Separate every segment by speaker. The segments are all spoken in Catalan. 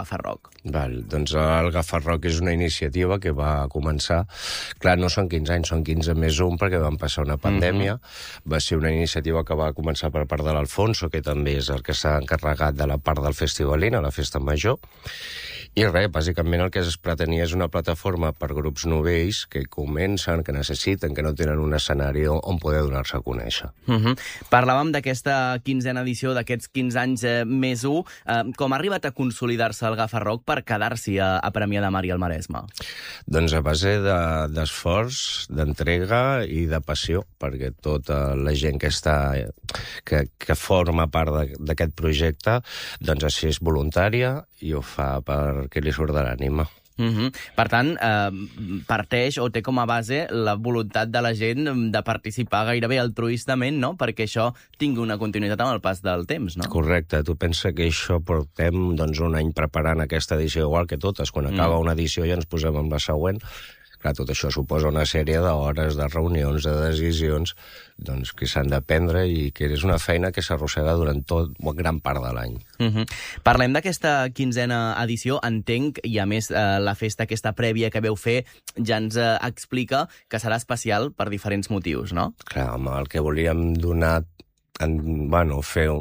Speaker 1: Gafarrok?
Speaker 2: Doncs el Gafarrok és una iniciativa que va començar... Clar, no són 15 anys, són 15 més un, perquè van passar una pandèmia. Va ser una iniciativa que va començar per part de l'Alfonso, que també és el que s'ha encarregat de la part del Festivalina, la Festa Major. I res, bàsicament el que es pretenia és una plataforma per grups novells que comencen, que necessiten, que no tenen un escenari on poder donar-se a conèixer.
Speaker 1: Parlàvem d'aquesta 15a edició, d'aquests 15 anys més 1. Com ha arribat a consolidar-se el Gafarrok per quedar-s'hi a Premià de Mar i al Maresme?
Speaker 2: Doncs a base d'esforç, d'entrega i de passió, perquè tota la gent que forma part d'aquest projecte doncs així és voluntària i ho fa perquè li surt de l'ànima.
Speaker 1: Per tant, parteix o té com a base la voluntat de la gent de participar gairebé altruistament, no? Perquè això tingui una continuïtat amb el pas del temps, no?
Speaker 2: Correcte. Tu pensa que això portem un any preparant aquesta edició igual que totes. Quan acaba una edició ja ens posem amb la següent. Clar, tot això suposa una sèrie d'hores, de reunions, de decisions, doncs que s'han de prendre i que és una feina que s'arrossega durant gran part de l'any.
Speaker 1: Parlem d'aquesta 15a edició. Entenc, i a més la festa aquesta prèvia que veu fer ja ens explica que serà especial per diferents motius, no?
Speaker 2: Clar, home, el que volíem donar, fer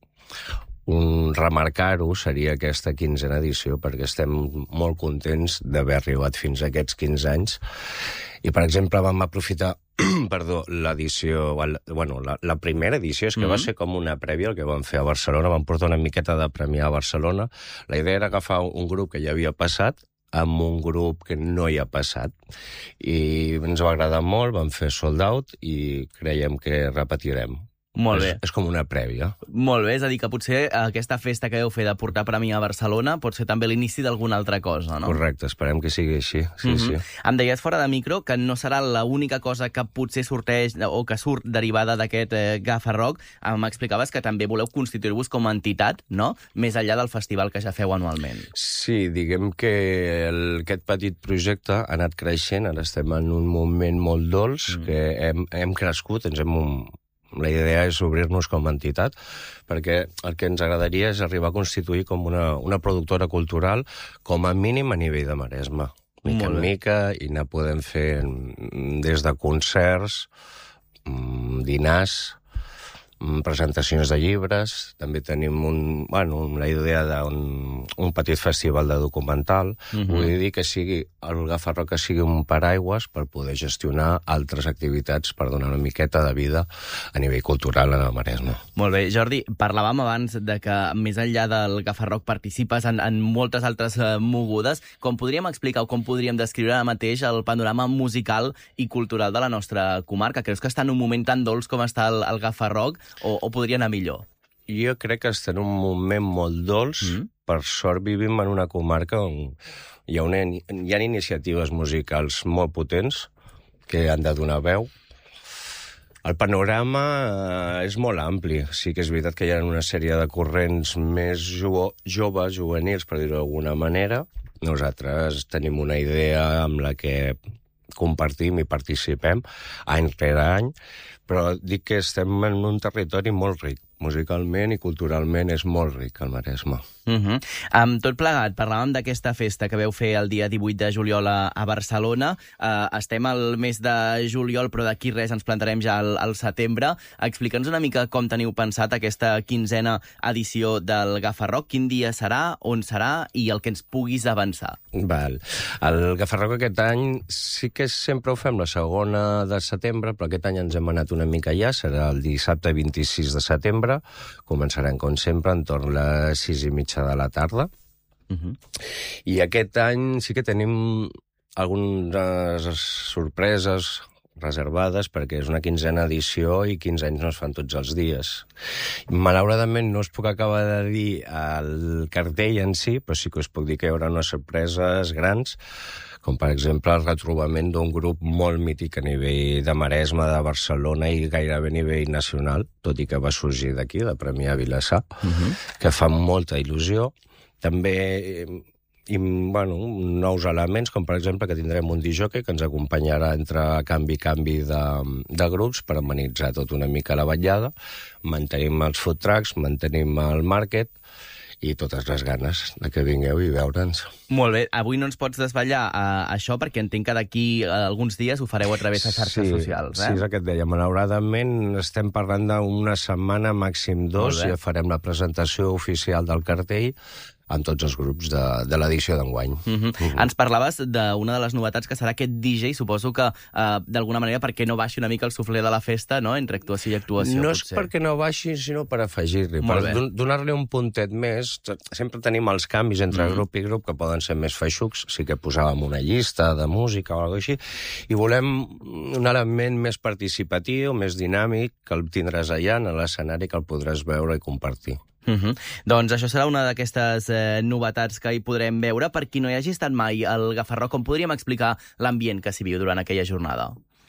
Speaker 2: remarcar-ho seria aquesta 15a edició, perquè estem molt contents d'haver arribat fins a aquests 15 anys. I, per exemple, vam aprofitar l'edició, la primera edició, és que va ser com una prèvia el que vam fer a Barcelona, vam portar una miqueta de Premià a Barcelona. La idea era agafar un grup que ja havia passat amb un grup que no hi ha passat. I ens va agradar molt, vam fer sold out i creiem que repetirem.
Speaker 1: Molt bé.
Speaker 2: És com una prèvia.
Speaker 1: Molt bé, és a dir, que potser aquesta festa que heu fet de portar Premià a Barcelona pot ser també l'inici d'alguna altra cosa, no?
Speaker 2: Correcte, esperem que sigui així. Sí.
Speaker 1: Em deies fora de micro que no serà l'única cosa que potser sorteix o que surt derivada d'aquest Gafarrok. M'explicaves que també voleu constituir-vos com a entitat, no? Més enllà del festival que ja feu anualment.
Speaker 2: Sí, diguem que aquest petit projecte ha anat creixent, ara estem en un moment molt dolç, que hem crescut, la idea és obrir-nos com a entitat, perquè el que ens agradaria és arribar a constituir com una productora cultural, com a mínim a nivell de Maresme. Mica en mica, i anar podem fer des de concerts, dinars, presentacions de llibres, també tenim la idea d'un petit festival de documental. Vull dir que sigui el Gafarrok que sigui un paraigües per poder gestionar altres activitats per donar una miqueta de vida a nivell cultural a la Maresme.
Speaker 1: Molt bé, Jordi, parlàvem abans de que més enllà del Gafarrok participes en moltes altres mogudes. Com podríem explicar o com podríem descriure ara mateix el panorama musical i cultural de la nostra comarca? Creus que està en un moment tan dolç com està el Gafarrok o podria anar millor?
Speaker 2: Jo crec que està en un moment molt dolç. Per sort vivim en una comarca on hi ha iniciatives musicals molt potents que han de donar veu. El panorama és molt ampli. Sí que és veritat que hi ha una sèrie de corrents més joves, juvenils, per dir-ho d'alguna manera. Nosaltres tenim una idea amb la que compartim i participem any rere any, però dic que estem en un territori molt ric. Musicalment i culturalment és molt ric el Maresme.
Speaker 1: Amb tot plegat, parlàvem d'aquesta festa que veu fer el dia 18 de juliol a Barcelona. Estem al mes de juliol, però d'aquí res ens plantarem ja al setembre. Explica'ns una mica com teniu pensat aquesta 15a edició del Gafarrok. Quin dia serà, on serà i el que ens puguis avançar.
Speaker 2: Val. El Gafarrok aquest any sí que sempre ho fem la segona de setembre, però aquest any ens hem anat una mica ja. Serà el dissabte 26 de setembre. Començarem, com sempre, entorn les 6:30 de la tarda. I aquest any sí que tenim algunes sorpreses reservades, perquè és una 15a edició i 15 anys no es fan tots els dies. Malauradament no us puc acabar de dir el cartell en si, però sí que us puc dir que hi haurà unes sorpreses grans, com per exemple el retrobament d'un grup molt mític a nivell de Maresme, de Barcelona i gairebé a nivell nacional, tot i que va sorgir d'aquí, de Premià a Vilassar, que fa molta il·lusió. També nous elements, com per exemple que tindrem un disjockey que ens acompanyarà entre canvi de grups per amenitzar tot una mica la vetllada. Mantenim els food trucks, mantenim el market i totes les ganes de que vingueu i veure'ns.
Speaker 1: Molt bé, avui no ens pots desvetllar això, perquè entenc que d'aquí alguns dies ho fareu a través de xarxes socials.
Speaker 2: Sí, és el que et deia. Malauradament estem parlant d'una setmana, màxim 2, i farem la presentació oficial del cartell amb tots els grups de l'edició d'enguany.
Speaker 1: Ens parlaves d'una de les novetats que serà aquest DJ, suposo que d'alguna manera perquè no baixi una mica el suflé de la festa, no?, entre actuació i actuació.
Speaker 2: No és perquè no baixi, sinó per afegir-li, per donar-li un puntet més. Sempre tenim els canvis entre grup i grup que poden ser més feixucs, sí que posàvem una llista de música o alguna cosa així, i volem un element més participatiu, més dinàmic, que el tindràs allà en l'escenari, que el podràs veure i compartir.
Speaker 1: Doncs això serà una d'aquestes novetats que hi podrem veure. Per qui no hi hagi estat mai al Gafarró, com podríem explicar l'ambient que s'hi viu durant aquella jornada?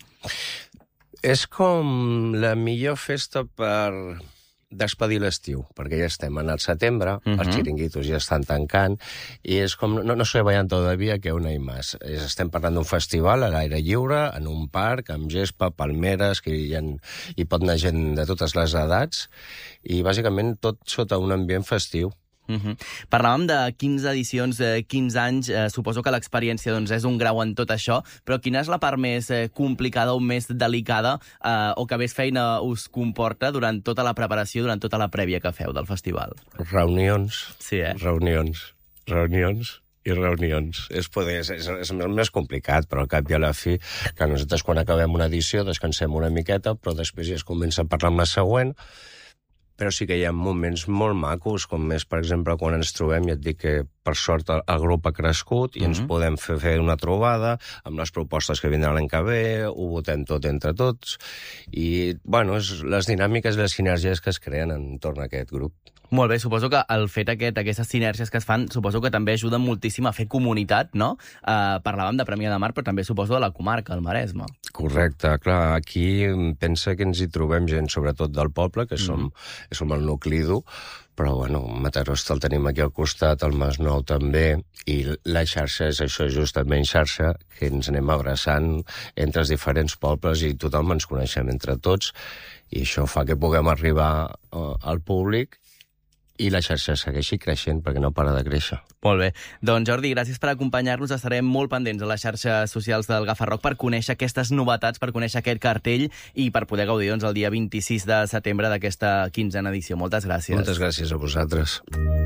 Speaker 2: És com la millor festa per despedir l'estiu, perquè ja estem en el setembre, els xiringuitos ja estan tancant, i és com, no se vayan todavía que una i más. Estem parlant d'un festival a l'aire lliure, en un parc, amb gespa, palmeres, que hi pot anar gent de totes les edats, i bàsicament tot sota un ambient festiu.
Speaker 1: Parlàvem de 15 edicions, 15 anys, suposo que l'experiència és un grau en tot això, però quina és la part més complicada o més delicada o que més feina us comporta durant tota la preparació, durant tota la prèvia que feu del festival?
Speaker 2: Reunions.
Speaker 1: Sí,
Speaker 2: Reunions i reunions. És el més complicat, però al cap i a la fi, que nosaltres quan acabem una edició descansem una miqueta, però després ja es comença a parlar amb la següent. Però sí que hi ha moments molt macos, com més, per exemple, quan ens trobem, i et dic que, per sort, el grup ha crescut i ens podem fer una trobada amb les propostes que vindran l'any que ve, ho votem tot entre tots, i, bueno, les dinàmiques i les sinergies que es creen entorn a aquest grup.
Speaker 1: Molt bé, suposo que el fet aquestes sinergies que es fan, suposo que també ajuden moltíssim a fer comunitat, no? Parlàvem de Premià de Mar, però també suposo de la comarca, el Maresme.
Speaker 2: Correcte, clar, aquí pensa que ens hi trobem gent, sobretot del poble, que som el nucli dur, però, bueno, Mataró el tenim aquí al costat, el Masnou també, i la xarxa és això, justament xarxa, que ens anem abraçant entre els diferents pobles i tothom ens coneixem entre tots, i això fa que puguem arribar al públic i la xarxa segueixi creixent, perquè no para de créixer.
Speaker 1: Molt bé. Doncs, Jordi, gràcies per acompanyar-nos. Estarem molt pendents a les xarxes socials del Gafarró per conèixer aquestes novetats, per conèixer aquest cartell i per poder gaudir el dia 26 de setembre d'aquesta 15a edició. Moltes gràcies.
Speaker 2: Moltes gràcies a vosaltres.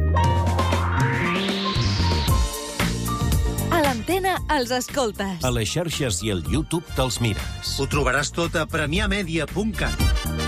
Speaker 3: A l'antena els escoltes.
Speaker 4: A les xarxes i al YouTube te'ls mires.
Speaker 5: Ho trobaràs tot a premiamedia.cat.